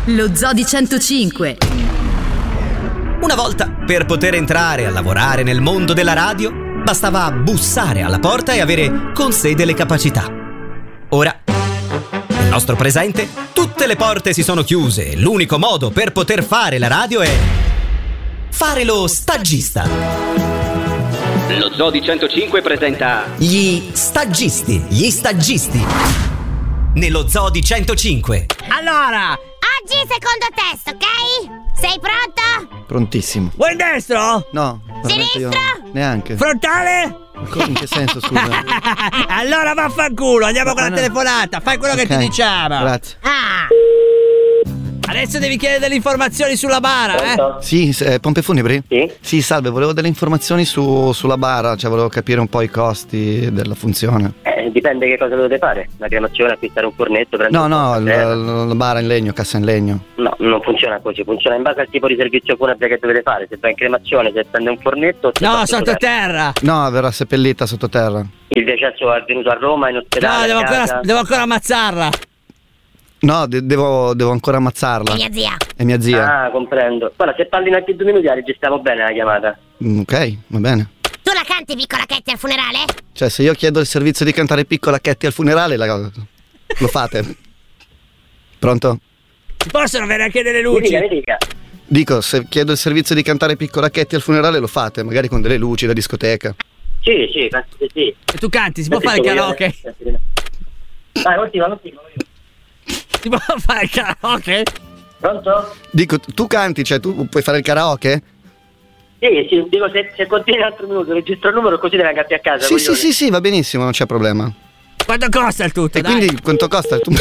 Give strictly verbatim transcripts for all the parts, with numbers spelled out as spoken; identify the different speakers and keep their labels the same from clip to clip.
Speaker 1: Lo Zoo di centocinque.
Speaker 2: Una volta, per poter entrare a lavorare nel mondo della radio, bastava bussare alla porta e avere con sé delle capacità. Ora, nel nostro presente, tutte le porte si sono chiuse e l'unico modo per poter fare la radio è fare lo stagista.
Speaker 3: Lo Zoo di centocinque presenta
Speaker 2: Gli stagisti, gli stagisti. Nello Zoo di centocinque.
Speaker 4: Allora,
Speaker 5: oggi secondo test, ok? Sei pronto?
Speaker 6: Prontissimo.
Speaker 4: vuoi il destro?
Speaker 6: No, veramente io
Speaker 5: Sinistro?
Speaker 6: neanche.
Speaker 4: Frontale?
Speaker 6: Co- In che senso, scusa?
Speaker 4: Allora vaffanculo, andiamo con
Speaker 6: Ma
Speaker 4: la
Speaker 6: no.
Speaker 4: telefonata, fai quello che
Speaker 6: Ok,
Speaker 4: ti diciamo.
Speaker 6: Grazie.
Speaker 5: Ah,
Speaker 4: Adesso devi chiedere delle informazioni sulla bara, eh?
Speaker 6: Sì, s- eh, pompe funebri?
Speaker 7: Sì?
Speaker 6: Sì, salve, volevo delle informazioni su, sulla bara, cioè volevo capire un po' i costi della funzione.
Speaker 7: Eh, dipende che cosa dovete fare. La cremazione, acquistare un fornetto, prendere
Speaker 6: No,
Speaker 7: un
Speaker 6: no,
Speaker 7: po' di
Speaker 6: la,
Speaker 7: terra.
Speaker 6: la- la bara in legno, cassa in legno.
Speaker 7: No, non funziona così, funziona in base al tipo di servizio funebre che dovete fare. Se va in cremazione, se prende un fornetto, se
Speaker 4: No,
Speaker 7: va
Speaker 4: sottoterra.
Speaker 6: No, verrà seppellita sottoterra.
Speaker 7: Il decesso è avvenuto a Roma, in
Speaker 4: No,
Speaker 7: ospedale,
Speaker 4: devo
Speaker 7: a casa.
Speaker 4: ancora, devo ancora ammazzarla.
Speaker 6: No, de- devo, devo ancora
Speaker 5: è
Speaker 6: ammazzarla.
Speaker 5: mia zia.
Speaker 6: È mia zia.
Speaker 7: Ah, comprendo. Guarda, se parli in altri due minuti la registriamo bene la chiamata.
Speaker 6: Mm, ok, va bene.
Speaker 5: Tu la canti, piccola Katie, al funerale?
Speaker 6: Cioè, se io chiedo il servizio di cantare Piccola Katie al funerale, la- lo fate? Pronto?
Speaker 4: Si possono avere anche delle
Speaker 7: Mi
Speaker 4: luci.
Speaker 7: dica, mi dica.
Speaker 6: Dico, se chiedo il servizio di cantare Piccola Katie al funerale, lo fate, magari con delle luci da discoteca.
Speaker 7: Sì, sì, penso che sì.
Speaker 4: E tu canti, si può fare il karaoke?
Speaker 7: Vai, continua, continua.
Speaker 4: Si può fare il karaoke?
Speaker 7: Pronto?
Speaker 6: Dico, tu canti, cioè tu puoi fare il karaoke?
Speaker 7: Sì, sì, dico se, se continui un altro minuto, registro il numero così te ne campi a casa.
Speaker 6: Sì, sì,
Speaker 7: coglione.
Speaker 6: sì, sì, va benissimo, non c'è problema.
Speaker 4: Quanto costa il tutto?
Speaker 6: E
Speaker 4: dai?
Speaker 6: quindi quanto costa? Tu...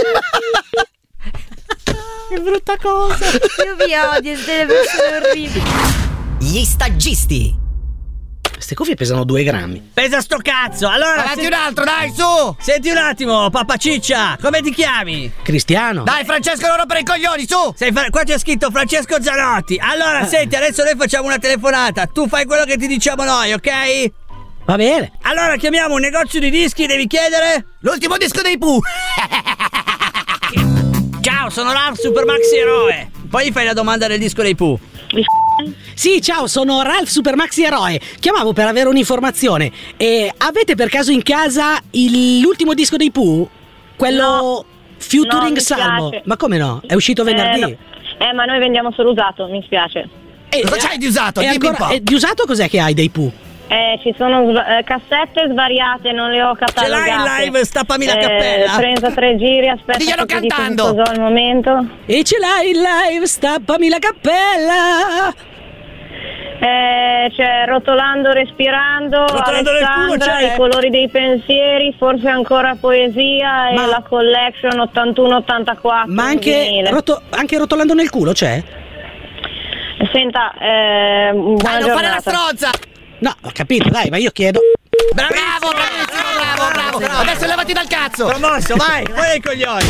Speaker 4: Che brutta cosa.
Speaker 1: Io vi odio, siete delle persone orribili.
Speaker 2: Gli stagisti.
Speaker 8: Queste cuffie pesano due grammi.
Speaker 4: Pesa sto cazzo. Allora,
Speaker 9: Avanti
Speaker 4: se-
Speaker 9: un altro, dai, su!
Speaker 4: senti un attimo, papà Ciccia, come ti chiami?
Speaker 8: Cristiano?
Speaker 9: Dai, Francesco, non rompere i coglioni, su!
Speaker 4: Sei fra- qua c'è scritto Francesco Zanotti. Allora, senti, adesso noi facciamo una telefonata. Tu fai quello che ti diciamo noi, ok?
Speaker 8: Va bene.
Speaker 4: Allora chiamiamo un negozio di dischi, devi chiedere?
Speaker 9: L'ultimo disco dei Pooh!
Speaker 4: Ciao, sono Ralph Supermaxi Eroe. Poi gli fai la domanda del disco dei Pooh.
Speaker 8: Sì, ciao, sono Ralph Supermaxi Eroe. Chiamavo per avere un'informazione. E avete per caso in casa il- l'ultimo disco dei Pooh? Quello
Speaker 10: No.
Speaker 8: Featuring
Speaker 10: No, mi
Speaker 8: Salmo.
Speaker 10: spiace.
Speaker 8: Ma come no? È uscito venerdì.
Speaker 10: Eh, no. Eh, ma noi vendiamo solo usato, mi spiace.
Speaker 8: E-
Speaker 9: Cosa c'hai di usato?
Speaker 8: E
Speaker 9: Dimmi un
Speaker 8: ancora,
Speaker 9: po'.
Speaker 8: e di usato cos'è che hai dei Pooh?
Speaker 10: Eh, ci sono sva- eh, cassette svariate, non le ho
Speaker 4: Ce
Speaker 10: catalogate.
Speaker 4: l'hai in live? Stappami la
Speaker 10: Eh,
Speaker 4: cappella.
Speaker 10: trentatré giri, aspetta
Speaker 9: Diglielo
Speaker 10: che ti dico
Speaker 9: cantando.
Speaker 10: che cosa ho al momento.
Speaker 8: E ce l'hai in live, stappami la cappella.
Speaker 10: Eh, c'è Rotolando Respirando,
Speaker 4: Rotolando nel culo
Speaker 10: Alessandra,
Speaker 4: c'è.
Speaker 10: I colori dei pensieri, forse ancora poesia
Speaker 8: Ma-
Speaker 10: e la collection ottantuno ottantaquattro.
Speaker 8: Ma
Speaker 10: in
Speaker 8: anche,
Speaker 10: vinile.
Speaker 8: roto- anche rotolando nel culo c'è?
Speaker 10: Senta, eh, buona
Speaker 9: Dai, non fare la
Speaker 10: giornata.
Speaker 9: stronza!
Speaker 8: No, ho capito, dai, ma io chiedo.
Speaker 9: Bravo, bravissimo, bravo, bravo! Adesso levati dal cazzo!
Speaker 4: Promosso, vai, fuori dai coglioni.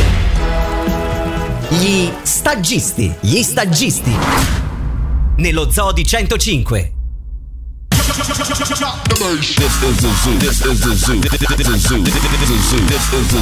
Speaker 2: Gli stagisti, gli stagisti. Nello Zoo di centocinque.
Speaker 11: This is the zoo. This is the zoo. This is the zoo. This is the zoo. This is the zoo.